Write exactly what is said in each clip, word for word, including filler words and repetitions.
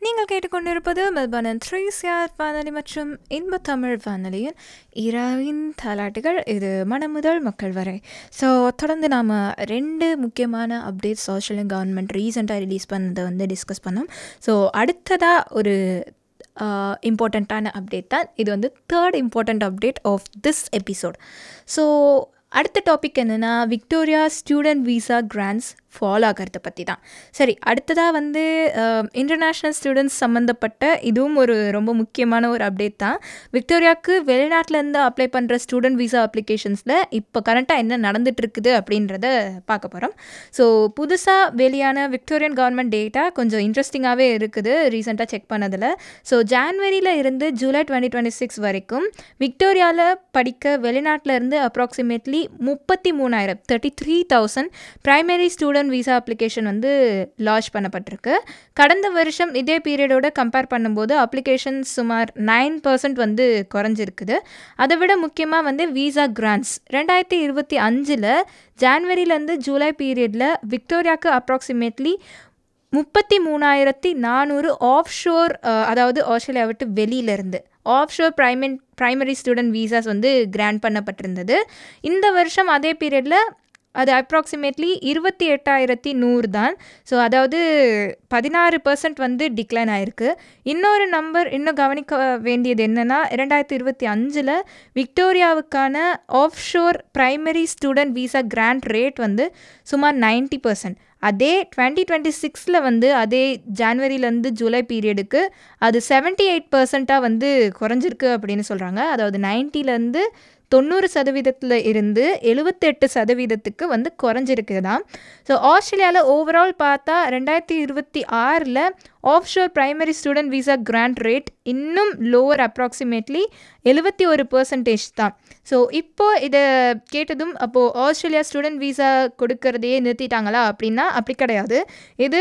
நீங்கள் கேட்டுக்கொண்டிருப்பது Melbourne three CR வானொலி மற்றும் இன்ப தமிழ் வானொலியின் இரவின் தாலாட்டுகள். இது மனம் முதல் மக்கள் வரை. ஸோ தொடர்ந்து நாம் ரெண்டு முக்கியமான அப்டேட்ஸ் சோஷியல் அண்ட் கவர்மெண்ட் ரீசெண்டாக ரிலீஸ் பண்ணதை வந்து டிஸ்கஸ் பண்ணோம். ஸோ அடுத்ததாக ஒரு இம்பார்ட்டண்ட்டான அப்டேட் தான் இது, வந்து third important update of this episode. So அடுத்த டாபிக் என்னென்னா, Victoria student visa grants follow ஆகிறத பற்றி தான். சரி, அடுத்ததாக வந்து இன்டர்நேஷ்னல் ஸ்டூடெண்ட்ஸ் சம்மந்தப்பட்ட இதுவும் ஒரு ரொம்ப முக்கியமான ஒரு அப்டேட் தான். விக்டோரியாவுக்கு வெளிநாட்டிலேருந்து அப்ளை பண்ணுற ஸ்டூடெண்ட் விசா அப்ளிகேஷன்ஸில் இப்போ கரண்ட்டாக என்ன நடந்துகிட்ருக்குது அப்படின்றத பார்க்க போகிறோம். ஸோ புதுசாக வெளியான விக்டோரியன் கவர்மெண்ட் டேட்டா கொஞ்சம் இன்ட்ரெஸ்டிங்காகவே இருக்குது ரீசெண்டாக செக் பண்ணதில். ஸோ ஜான்வரியில் இருந்து ஜூலை டுவெண்ட்டி டுவெண்ட்டி சிக்ஸ் வரைக்கும் விக்டோரியாவில் படிக்க வெளிநாட்டில் இருந்து அப்ராக்சிமேட்லி முப்பத்தி மூணாயிரம் thirty three thousand primary student visa application வந்து லான்ச் பண்ணப்பட்டிருக்கு. கடந்த வருஷம் இதே பீரியடோட கம்பேர் பண்ணும்போது அப்ளிகேஷன் சுமார் நைன் பர்சன்ட் வந்து குறைஞ்சிருக்குது. அதை விட முக்கியமாக வந்து விசா கிராண்ட்ஸ் ரெண்டாயிரத்தி இருபத்தி அஞ்சில் ஜான்வரியிலேருந்து ஜூலை பீரியடில் விக்டோரியாவுக்கு அப்ராக்சிமேட்லி முப்பத்தி மூணாயிரத்தி நானூறு ஆஃப் ஷோர், அதாவது ஆஸ்திரேலியா விட்டு வெளியிலேருந்து of sure primary primary student visas வந்து கிராண்ட் பண்ணப்பட்டிருந்தது. இந்த வருஷம் அதே பீரியடில் அது அப்ராக்சிமேட்லி இருபத்தி எட்டாயிரத்தி நூறு தான். ஸோ அதாவது பதினாறு பர்சன்ட் வந்து டிக்ளைன் ஆகிருக்கு. இன்னொரு நம்பர் இன்னும் கவனிக்க வேண்டியது என்னென்னா, இரண்டாயிரத்தி இருபத்தி அஞ்சில் விக்டோரியாவுக்கான of sure primary student visa grand rate வந்து சுமார் நைன்ட்டி பர்சன்ட். அதே டுவெண்ட்டி டுவெண்ட்டி சிக்ஸில் வந்து அதே ஜான்வரியிலேருந்து ஜூலை பீரியடுக்கு அது செவன்ட்டி எயிட் பர்சண்ட்டாக வந்து குறைஞ்சிருக்கு அப்படின்னு சொல்கிறாங்க. அதாவது நைன்ட்டிலேருந்து தொண்ணூறு சதவீதத்தில் இருந்து எழுபத்தெட்டு சதவீதத்துக்கு வந்து குறைஞ்சிருக்கு தான். ஸோ ஆஸ்திரேலியாவில் ஓவரால் பார்த்தா ரெண்டாயிரத்தி இருபத்தி ஆறில் of sure primary student visa grand rate இன்னும் லோவர், அப்ராக்சிமேட்லி எழுபத்தி ஒரு பர்சன்டேஜ் தான். ஸோ இப்போது இதை கேட்டதும் அப்போது ஆஸ்திரேலியா ஸ்டூடெண்ட் விசா கொடுக்கறதையே நிறுத்திட்டாங்களா அப்படின்னா அப்படி கிடையாது. இது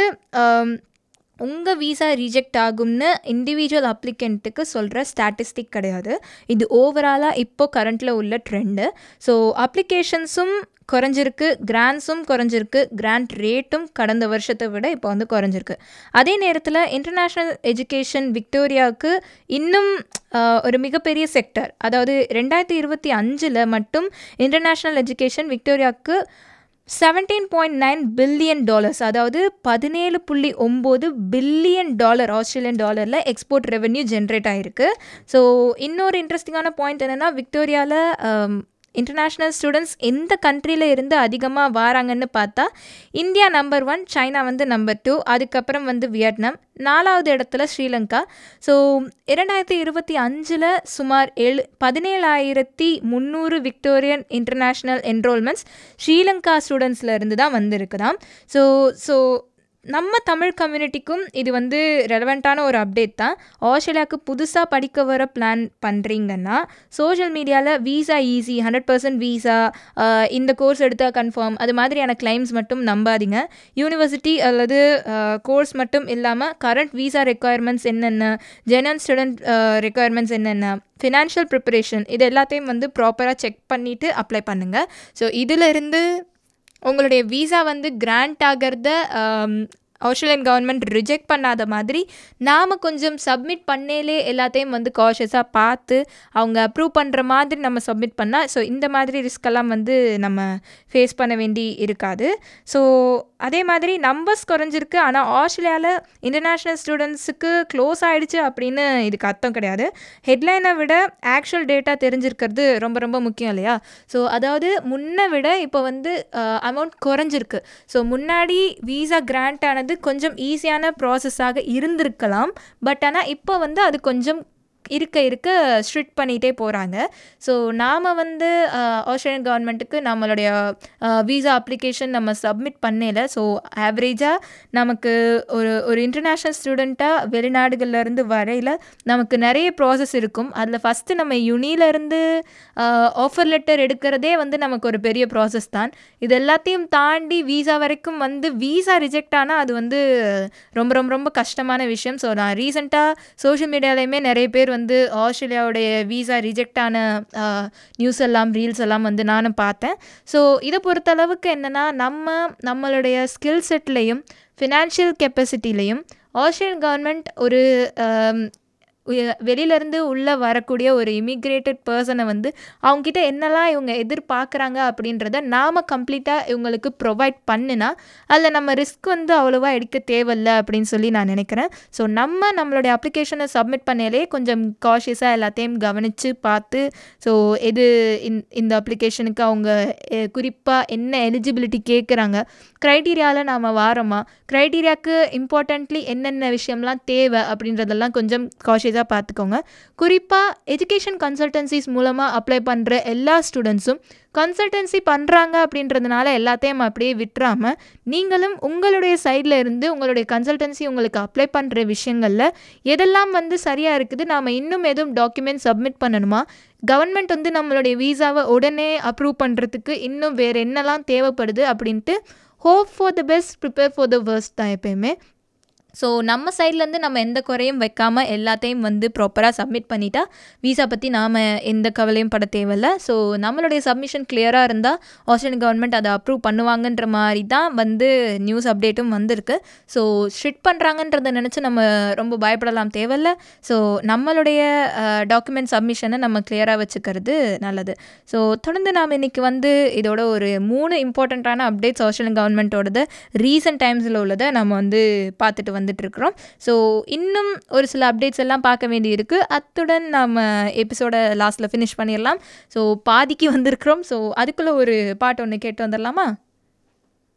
உங்கள் விசா ரிஜெக்ட் ஆகும்னு இண்டிவிஜுவல் அப்ளிகண்ட்டுக்கு சொல்கிற ஸ்டாட்டிஸ்டிக் கிடையாது. இது ஓவராலாக இப்போ கரண்ட்டில் உள்ள ட்ரெண்டு. ஸோ அப்ளிகேஷன்ஸும் குறைஞ்சிருக்கு, கிராண்ட்ஸும் குறைஞ்சிருக்கு, கிராண்ட் ரேட்டும் கடந்த வருஷத்தை விட இப்போ வந்து குறைஞ்சிருக்கு. அதே நேரத்தில் இன்டர்நேஷ்னல் எஜுகேஷன் விக்டோரியாவுக்கு இன்னும் ஒரு மிகப்பெரிய செக்டர். அதாவது ரெண்டாயிரத்தி இருபத்தி அஞ்சில் மட்டும் international education விக்டோரியாவுக்கு seventeen point nine billion dollars, அதாவது பதினேழு புள்ளி ஒம்பது பில்லியன் டாலர் ஆஸ்திரேலியன் டாலரில் எக்ஸ்போர்ட் ரெவென்யூ ஜென்ரேட் ஆகிருக்கு. ஸோ இன்னொரு இன்ட்ரெஸ்டிங்கான பாயிண்ட் என்னென்னா, விக்டோரியாவில் இன்டர்நேஷ்னல் ஸ்டூடெண்ட்ஸ் எந்த கண்ட்ரியில் இருந்து அதிகமாக வராங்கன்னு பார்த்தா இந்தியா நம்பர் ஒன், சைனா வந்து நம்பர் டூ, அதுக்கப்புறம் வந்து வியட்நாம், நாலாவது இடத்துல ஸ்ரீலங்கா. ஸோ இரண்டாயிரத்தி இருபத்தி அஞ்சில் சுமார் எழு பதினேழாயிரத்தி முந்நூறு விக்டோரியன் இன்டர்நேஷ்னல் என்ரோல்மெண்ட்ஸ் ஸ்ரீலங்கா ஸ்டூடெண்ட்ஸில் இருந்து தான் வந்திருக்குதாம். ஸோ ஸோ நம்ம தமிழ் கம்யூனிட்டிக்கும் இது வந்து ரெலவெண்ட்டான ஒரு அப்டேட் தான். ஆஸ்திரேலியாவுக்கு புதுசாக படிக்க வர பிளான் பண்ணுறீங்கன்னா சோஷியல் மீடியாவில் visa easy, hundred percent visa, இந்த கோர்ஸ் எடுத்தால் கன்ஃபார்ம், அது மாதிரியான கிளைம்ஸ் மட்டும் நம்பாதீங்க. யூனிவர்சிட்டி அல்லது கோர்ஸ் மட்டும் இல்லாமல் கரண்ட் வீசா ரெக்குயர்மெண்ட்ஸ் என்னென்ன, ஜெனரல் ஸ்டூடெண்ட் ரெக்குயர்மெண்ட்ஸ் என்னென்ன, ஃபினான்ஷியல் ப்ரிப்பரேஷன், இது எல்லாத்தையும் வந்து ப்ராப்பராக செக் பண்ணிவிட்டு அப்ளை பண்ணுங்கள். ஸோ இதிலிருந்து உங்களுடைய வீசா வந்து கிராண்ட் ஆகிறத ஆஸ்திரேலியன் கவர்மெண்ட் ரிஜெக்ட் பண்ணாத மாதிரி நாம் கொஞ்சம் சப்மிட் பண்ணேலே எல்லாத்தையும் வந்து காஷியஸாக பார்த்து அவங்க அப்ரூவ் பண்ணுற மாதிரி நம்ம சப்மிட் பண்ணால் ஸோ இந்த மாதிரி ரிஸ்கெல்லாம் வந்து நம்ம ஃபேஸ் பண்ண வேண்டி இருக்காது. ஸோ அதே மாதிரி நம்பர்ஸ் குறைஞ்சிருக்கு, ஆனால் ஆஸ்திரேலியாவில் இன்டர்நேஷ்னல் ஸ்டூடெண்ட்ஸுக்கு க்ளோஸ் ஆகிடுச்சு அப்படின்னு இதுக்கு அர்த்தம் கிடையாது. ஹெட்லைனை விட ஆக்சுவல் டேட்டா தெரிஞ்சிருக்கிறது ரொம்ப ரொம்ப முக்கியம் இல்லையா? ஸோ அதாவது முன்னை விட இப்போ வந்து அமௌண்ட் குறைஞ்சிருக்கு. ஸோ முன்னாடி வீசா கிராண்ட் ஆனது கொஞ்சம் ஈஸியான ப்ராசஸாக இருந்திருக்கலாம், பட் ஆனால் இப்போ வந்து அது கொஞ்சம் இருக்க இருக்க ஸ்ட்ரிக்ட் பண்ணிகிட்டே போகிறாங்க. ஸோ நாம் வந்து ஆஸ்திரேலியன் கவர்மெண்ட்டுக்கு நம்மளுடைய வீசா அப்ளிகேஷன் நம்ம சப்மிட் பண்ணல. ஸோ ஆவரேஜாக நமக்கு ஒரு ஒரு இன்டர்நேஷ்னல் ஸ்டூடெண்ட்டாக வெளிநாடுகள்லேருந்து வரையில் நமக்கு நிறைய ப்ராசஸ் இருக்கும். அதில் ஃபஸ்ட்டு நம்ம யுனியிலேருந்து ஆஃபர் லெட்டர் எடுக்கிறதே வந்து நமக்கு ஒரு பெரிய ப்ராசஸ் தான். இது எல்லாத்தையும் தாண்டி வீசா வரைக்கும் வந்து வீசா ரிஜெக்ட் ஆனால் அது வந்து ரொம்ப ரொம்ப ரொம்ப கஷ்டமான விஷயம். ஸோ நான் ரீசெண்டாக சோஷியல் மீடியாலையுமே நிறைய பேர் வந்து ஆஸ்திரேலியாவுடைய வீசா ரிஜெக்ட் ஆன நியூஸ் எல்லாம் ரீல்ஸ் எல்லாம் வந்து நானும் பார்த்தேன். ஸோ இதை பொறுத்தளவுக்கு என்னென்னா, நம்ம நம்மளுடைய ஸ்கில் செட்லேயும் ஃபினான்ஷியல் கெப்பாசிட்டிலையும் ஆஸ்திரேலியன் கவர்மெண்ட் ஒரு வெளியிலேருந்து உள்ளே வரக்கூடிய ஒரு இமிக்ரேட்டட் பர்சனை வந்து அவங்கக்கிட்ட என்னெல்லாம் இவங்க எதிர்பார்க்குறாங்க அப்படின்றத நாம் கம்ப்ளீட்டாக இவங்களுக்கு ப்ரொவைட் பண்ணுனா அதில் நம்ம ரிஸ்க் வந்து அவ்வளோவா எடுக்க தேவையில்லை அப்படின்னு சொல்லி நான் நினைக்கிறேன். ஸோ நம்ம நம்மளுடைய அப்ளிகேஷனை சப்மிட் பண்ணாலே கொஞ்சம் காஷியஸாக எல்லாத்தையும் கவனித்து பார்த்து ஸோ எது இந் இந்த அப்ளிகேஷனுக்கு அவங்க குறிப்பாக என்ன எலிஜிபிலிட்டி கேட்குறாங்க, க்ரைட்டீரியாவில் நாம் வாரோமா, க்ரைட்டீரியாவுக்கு இம்பார்ட்டண்ட்லி என்னென்ன விஷயம்லாம் தேவை அப்படின்றதெல்லாம் கொஞ்சம் காஷியஸ் பார்த்துக்கோங்க. குறிப்பாக எஜுகேஷன் கன்சல்டன்சிஸ் மூலமாக அப்ளை பண்ணுற எல்லா ஸ்டூடெண்ட்ஸும் கன்சல்டன்சி பண்ணுறாங்க அப்படின்றதுனால எல்லாத்தையும் அப்படியே விட்டுறாமல் நீங்களும் உங்களுடைய சைடில் இருந்து உங்களுடைய கன்சல்டன்சி உங்களுக்கு அப்ளை பண்ணுற விஷயங்களில் எதெல்லாம் வந்து சரியாக இருக்குது, நாம் இன்னும் எதுவும் டாக்குமெண்ட் சப்மிட் பண்ணணுமா, கவர்மெண்ட் வந்து நம்மளுடைய வீசாவை உடனே அப்ரூவ் பண்ணுறதுக்கு இன்னும் வேறு என்னெல்லாம் தேவைப்படுது அப்படின்ட்டு hope for the best, prepare for the worst தான் எப்போயுமே. ஸோ நம்ம சைட்லேருந்து நம்ம எந்த குறையும் வைக்காமல் எல்லாத்தையும் வந்து ப்ராப்பராக சப்மிட் பண்ணிட்டா வீசா பற்றி நாம் எந்த கவலையும் பட தேவையில்லை. ஸோ நம்மளுடைய சப்மிஷன் கிளியராக இருந்தால் ஆஸ்திரேலியன் கவர்மெண்ட் அதை அப்ரூவ் பண்ணுவாங்கன்ற மாதிரி தான் வந்து நியூஸ் அப்டேட்டும் வந்திருக்கு. ஸோ ஸ்ட்ரிக்ட் பண்ணுறாங்கன்றதை நினச்சி நம்ம ரொம்ப பயப்படலாம் தேவையில்லை. ஸோ நம்மளுடைய டாக்குமெண்ட் சப்மிஷனை நம்ம கிளியராக வச்சுக்கிறது நல்லது. ஸோ தொடர்ந்து நாம் இன்றைக்கி வந்து இதோட ஒரு மூணு இம்பார்ட்டண்ட்டான அப்டேட்ஸ் ஆஸ்திரேலியன் கவர்மெண்ட்டோடது ரீசன்ட் டைம்ஸில் உள்ளதை நம்ம வந்து பார்த்துட்டு வந்து வந்துட்டுருக்குறோம். ஸோ இன்னும் ஒரு சில அப்டேட்ஸ் எல்லாம் பார்க்க வேண்டி இருக்குது. அத்துடன் நம்ம எபிசோட லாஸ்ட்டில் ஃபினிஷ் பண்ணிடலாம். ஸோ பாதிக்கு வந்திருக்கிறோம். ஸோ அதுக்குள்ளே ஒரு பாட்டு ஒன்று கேட்டு வந்துடலாமா?